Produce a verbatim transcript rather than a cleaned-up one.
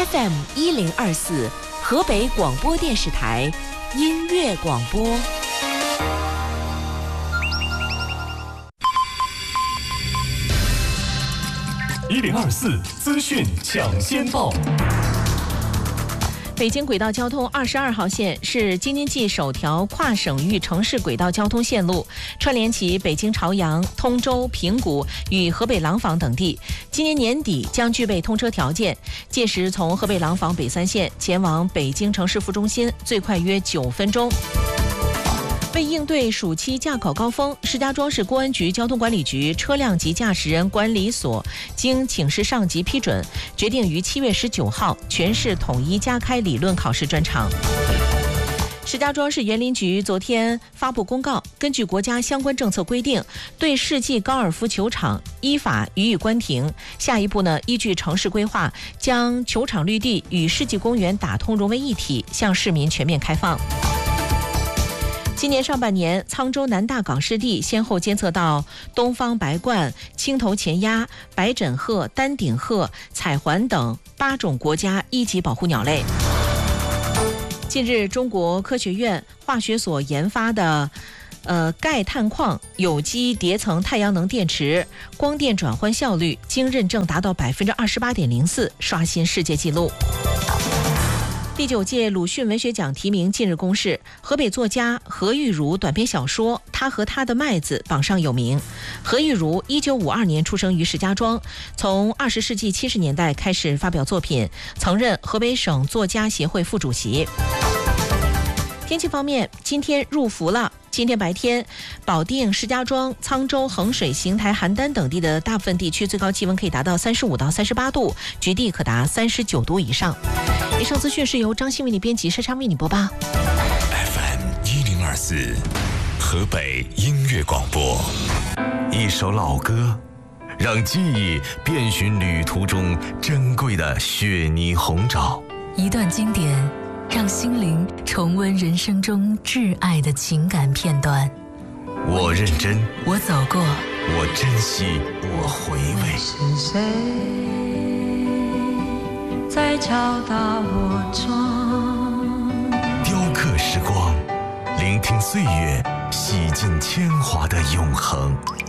F M 一零二四，河北广播电视台音乐广播。 一零二四资讯抢先报。 北京轨道交通二十二号线是京津冀首条跨省域城市轨道交通线路，串联起北京朝阳、通州、平谷与河北廊坊等地。今年年底将具备通车条件，届时从河北廊坊北三线前往北京城市副中心，最快约九分钟。为应对暑期驾考高峰，石家庄市公安局交通管理局车辆及驾驶人管理所经请示上级批准，决定于七月十九号全市统一加开理论考试专场。石家庄市园林局昨天发布公告，根据国家相关政策规定，对世纪高尔夫球场依法予以关停。下一步呢，依据城市规划，将球场绿地与世纪公园打通融为一体，向市民全面开放。今年上半年，沧州南大港湿地先后监测到东方白鹳、青头前鸦、白枕鹤、丹顶鹤、彩环等八种国家一级保护鸟类。近日，中国科学院化学所研发的呃钙碳矿有机叠层太阳能电池，光电转换效率经认证达到百分之二十八点零四，刷新世界纪录。第九届鲁迅文学奖提名近日公示，河北作家何玉茹短篇小说《他和他的麦子》榜上有名。何玉茹一九五二年出生于石家庄，从二十世纪七十年代开始发表作品，曾任河北省作家协会副主席。天气方面，今天入伏了。今天白天，保定、石家庄、沧州、衡水、邢台、邯郸等地的大部分地区最高气温可以达到三十五到三十八度，局地可达三十九度以上。以上资讯是由张欣为你编辑，珊珊为你播报。 F M 一零二四，河北音乐广播。一首老歌，让记忆遍寻旅途中珍贵的雪泥红枣； 一段经典，让心灵重温人生中挚爱的情感片段。 我认真， 我走过， 我珍惜，我回味。 是谁在敲打我窗？ 雕刻时光，聆听岁月洗尽铅华的永恒。